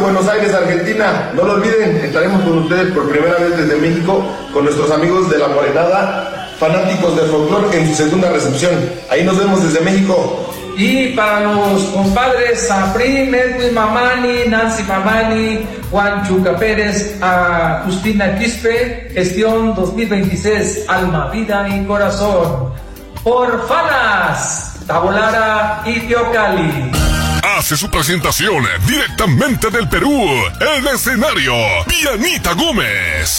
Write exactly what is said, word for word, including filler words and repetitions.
Buenos Aires, Argentina. No lo olviden, estaremos con ustedes por primera vez desde México con nuestros amigos de La Morenada, fanáticos del folclore, en su segunda recepción. Ahí nos vemos desde México. Y para los compadres Saprim, Edwin Mamani, Nancy Mamani, Juan Chuca Pérez, a Justina Quispe, gestión dos mil veintiséis, Alma, Vida y Corazón. Por Fanas, Tabolara y Teocali. Hace su presentación directamente del Perú, el escenario, Dianita Gómez.